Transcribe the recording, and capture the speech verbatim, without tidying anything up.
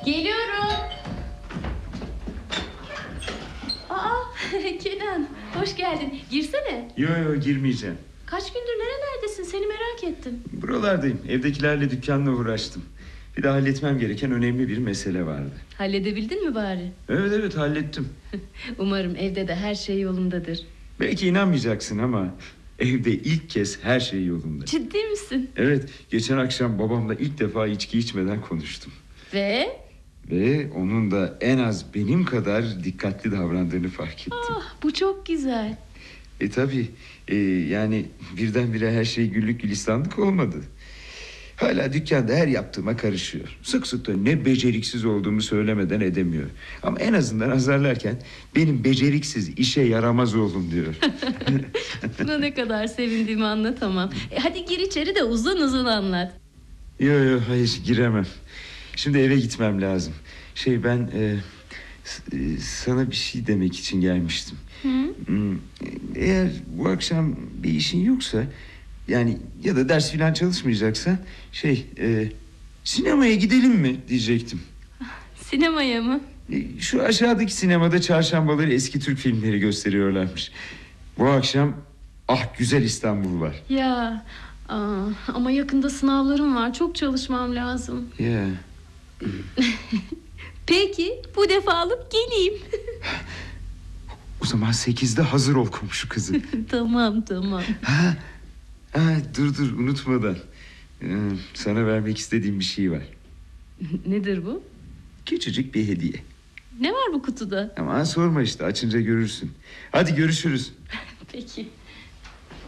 Geliyorum. Aa, Kenan, hoş geldin. Girsene. Yo yo girmeyeceğim. Kaç gündür nerelerdesin? Seni merak ettim. Buralardayım. Evdekilerle dükkanla uğraştım. Bir de halletmem gereken önemli bir mesele vardı. Halledebildin mi bari? Evet evet hallettim. Umarım evde de her şey yolundadır. Belki inanmayacaksın ama evde ilk kez her şey yolunda. Ciddi misin? Evet, geçen akşam babamla ilk defa içki içmeden konuştum. Ve? Ve onun da en az benim kadar dikkatli davrandığını fark ettim. Ah, bu çok güzel. E tabi e, yani birdenbire her şey güllük gülistanlık olmadı. Hala dükkanda her yaptığıma karışıyor. Sık sık da ne beceriksiz olduğumu söylemeden edemiyor. Ama en azından azarlarken benim beceriksiz, işe yaramaz oğlum diyor. Buna ne kadar sevindiğimi anlatamam. E, hadi gir içeri de uzun uzun anlat. Yok yok hayır giremem. Şimdi eve gitmem lazım. Şey ben e, s- e, sana bir şey demek için gelmiştim. Hı? Hmm, Eğer bu akşam bir işin yoksa, yani ya da ders falan çalışmayacaksan şey e, sinemaya gidelim mi diyecektim. Sinemaya mı? E, Şu aşağıdaki sinemada çarşambaları eski Türk filmleri gösteriyorlarmış. Bu akşam Ah Güzel İstanbul var. Ya aa, ama yakında sınavlarım var. Çok çalışmam lazım. Ya. Peki bu defa alıp geleyim. O zaman sekizde hazır ol komşu kızı. Tamam tamam. Ha, ha, dur dur unutmadan. Ee, sana vermek istediğim bir şey var. Nedir bu? Küçücük bir hediye. Ne var bu kutuda? Ama sorma işte, açınca görürsün. Hadi görüşürüz. Peki.